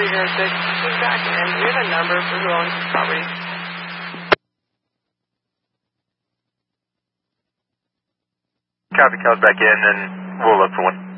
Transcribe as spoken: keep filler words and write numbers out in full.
three zero six. He's back in. We have a number for who owns this property. Copy, calls back in, and we'll look for one.